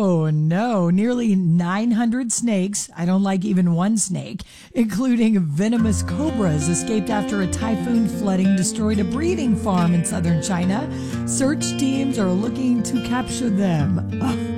Oh no, nearly 900 snakes, I don't like even one snake, including venomous cobras, escaped after a typhoon flooding destroyed a breeding farm in southern China. Search teams are looking to capture them.